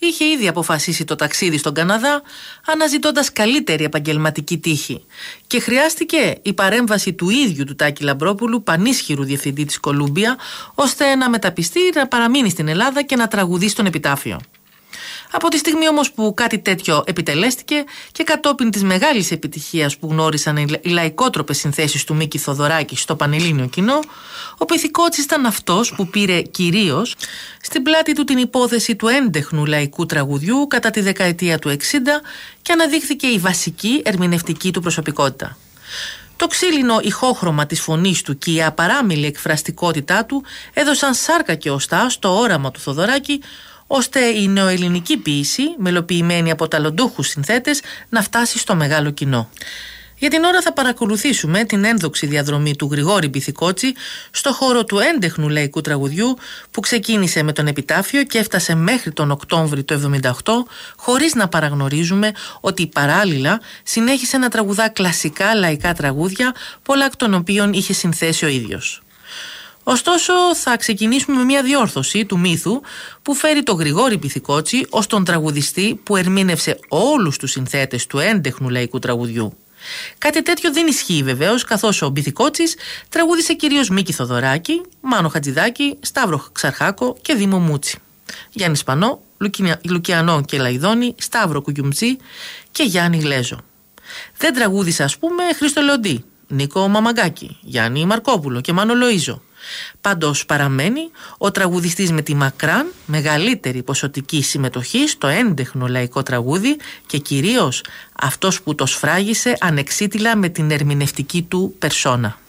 είχε ήδη αποφασίσει το ταξίδι στον Καναδά, αναζητώντας καλύτερη επαγγελματική τύχη, και χρειάστηκε η παρέμβαση του ίδιου του Τάκη Λαμπρόπουλου, πανίσχυρου διευθυντή της Κολούμπια, ώστε να μεταπιστεί, να παραμείνει στην Ελλάδα και να τραγουδεί στον επιτάφιο. Από τη στιγμή όμως που κάτι τέτοιο επιτελέστηκε και κατόπιν της μεγάλης επιτυχίας που γνώρισαν οι λαϊκότροπες συνθέσεις του Μίκη Θοδωράκη στο πανελλήνιο κοινό, ο Πυθικότσης ήταν αυτός που πήρε κυρίως στην πλάτη του την υπόθεση του έντεχνου λαϊκού τραγουδιού κατά τη δεκαετία του 60 και αναδείχθηκε η βασική ερμηνευτική του προσωπικότητα. Το ξύλινο ηχόχρωμα της φωνής του και η απαράμιλη εκφραστικότητά του έδωσαν σάρκα και οστά στο όραμα του Θοδωράκη, ώστε η νεοελληνική ποίηση, μελοποιημένη από ταλαντούχους συνθέτες, να φτάσει στο μεγάλο κοινό. Για την ώρα θα παρακολουθήσουμε την ένδοξη διαδρομή του Γρηγόρη Πυθικότση στο χώρο του έντεχνου λαϊκού τραγουδιού, που ξεκίνησε με τον επιτάφιο και έφτασε μέχρι τον Οκτώβρη του 1978, χωρίς να παραγνωρίζουμε ότι παράλληλα συνέχισε να τραγουδά κλασικά λαϊκά τραγούδια, πολλά εκ των οποίων είχε συνθέσει ο ίδιος. Ωστόσο, θα ξεκινήσουμε με μια διόρθωση του μύθου που φέρει τον Γρηγόρη Πυθικότση ως τον τραγουδιστή που ερμήνευσε όλους τους συνθέτες του έντεχνου λαϊκού τραγουδιού. Κάτι τέτοιο δεν ισχύει βεβαίως, καθώς ο Πυθικότσης τραγούδισε κυρίως Μίκη Θοδωράκη, Μάνο Χατζηδάκη, Σταύρο Ξαρχάκο και Δήμο Μούτσι, Γιάννη Σπανό, Λουκιανό και Λαϊδόνη, Σταύρο Κουγιουμτζή και Γιάννη Γλέζο. Δεν τραγούδισε, ας πούμε, Χρήστο Λεοντή, Νίκο Μαμαγκάκη, Γιάννη Μαρκόπουλο και Μάνο Λοΐζο. Πάντως παραμένει ο τραγουδιστής με τη μακράν μεγαλύτερη ποσοτική συμμετοχή στο έντεχνο λαϊκό τραγούδι και κυρίως αυτός που το σφράγισε ανεξίτηλα με την ερμηνευτική του περσόνα.